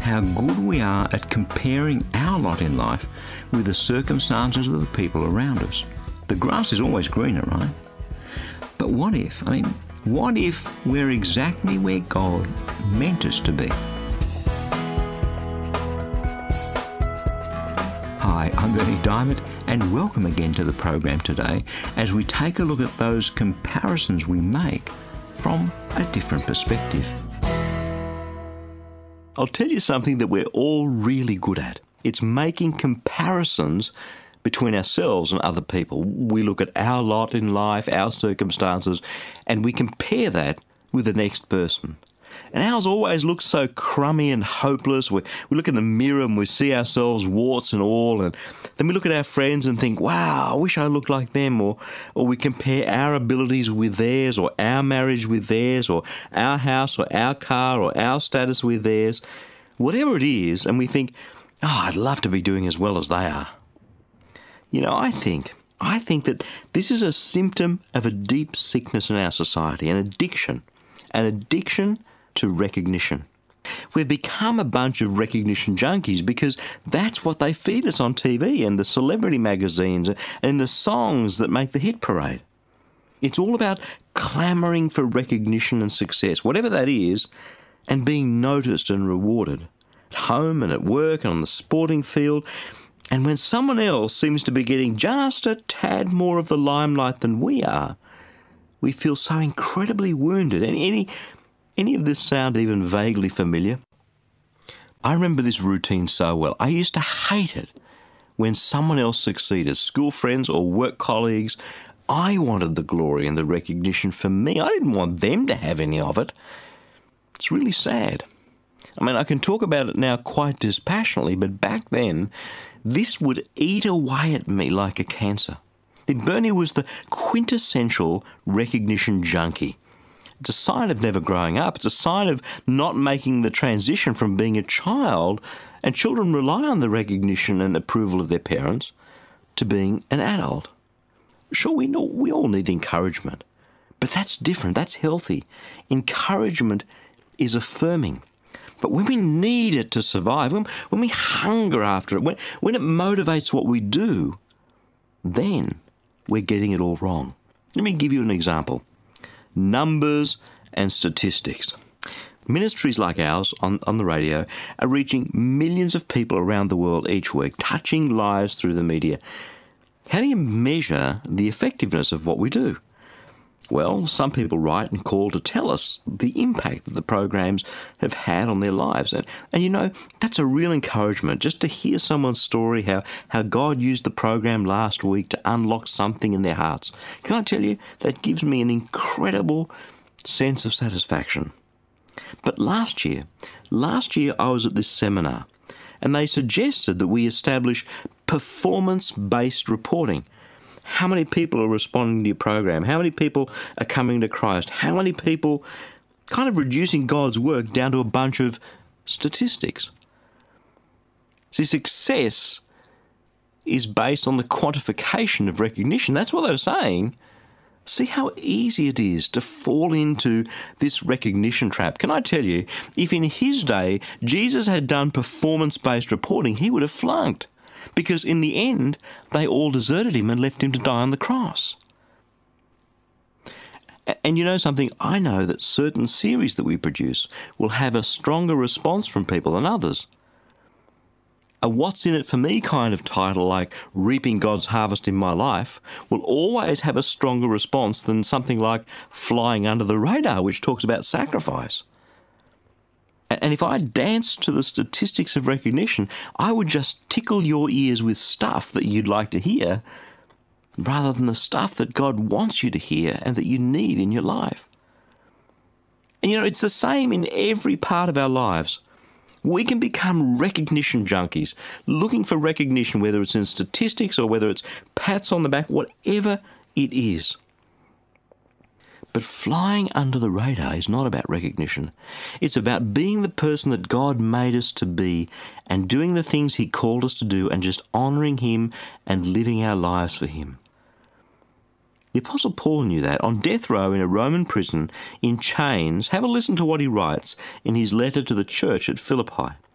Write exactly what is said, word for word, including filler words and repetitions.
how good we are at comparing our lot in life with the circumstances of the people around us. The grass is always greener, right? But what if, I mean, what if we're exactly where God meant us to be? Hi, I'm Berni Dymet, and welcome again to the program today as we take a look at those comparisons we make from a different perspective. I'll tell you something that we're all really good at. It's making comparisons between ourselves and other people. We look at our lot in life, our circumstances, and we compare that with the next person. And ours always looks so crummy and hopeless. We, we look in the mirror and we see ourselves warts and all, and then we look at our friends and think, wow, I wish I looked like them, or, or we compare our abilities with theirs, or our marriage with theirs, or our house or our car or our status with theirs, whatever it is, and we think, oh, I'd love to be doing as well as they are. You know, I think, I think that this is a symptom of a deep sickness in our society, an addiction, an addiction to recognition. We've become a bunch of recognition junkies because that's what they feed us on T V and the celebrity magazines and the songs that make the hit parade. It's all about clamouring for recognition and success, whatever that is, and being noticed and rewarded at home and at work and on the sporting field. And when someone else seems to be getting just a tad more of the limelight than we are, we feel so incredibly wounded. And any Any of this sound even vaguely familiar? I remember this routine so well. I used to hate it when someone else succeeded, school friends or work colleagues. I wanted the glory and the recognition for me. I didn't want them to have any of it. It's really sad. I mean, I can talk about it now quite dispassionately, but back then, this would eat away at me like a cancer. Berni was the quintessential recognition junkie. It's a sign of never growing up. It's a sign of not making the transition from being a child, and children rely on the recognition and approval of their parents, to being an adult. Sure, we know we all need encouragement, but that's different. That's healthy. Encouragement is affirming. But when we need it to survive, when, when we hunger after it, when, when it motivates what we do, then we're getting it all wrong. Let me give you an example. Numbers and statistics. Ministries like ours on, on the radio are reaching millions of people around the world each week, touching lives through the media. How do you measure the effectiveness of what we do? Well, some people write and call to tell us the impact that the programs have had on their lives. And, and you know, that's a real encouragement just to hear someone's story, how, how God used the program last week to unlock something in their hearts. Can I tell you, that gives me an incredible sense of satisfaction. But last year, last year I was at this seminar, and they suggested that we establish performance-based reporting. How many people are responding to your program? How many people are coming to Christ? How many people kind of reducing God's work down to a bunch of statistics? See, success is based on the quantification of recognition. That's what they were saying. See how easy it is to fall into this recognition trap. Can I tell you, if in his day Jesus had done performance-based reporting, he would have flunked. Because in the end, they all deserted him and left him to die on the cross. And you know something? I know that certain series that we produce will have a stronger response from people than others. A what's in it for me kind of title, like Reaping God's Harvest in My Life, will always have a stronger response than something like Flying Under the Radar, which talks about sacrifice. And if I danced to the statistics of recognition, I would just tickle your ears with stuff that you'd like to hear, rather than the stuff that God wants you to hear and that you need in your life. And you know, it's the same in every part of our lives. We can become recognition junkies, looking for recognition, whether it's in statistics or whether it's pats on the back, whatever it is. But flying under the radar is not about recognition. It's about being the person that God made us to be and doing the things he called us to do and just honouring him and living our lives for him. The Apostle Paul knew that. On death row in a Roman prison, in chains, have a listen to what he writes in his letter to the church at Philippi.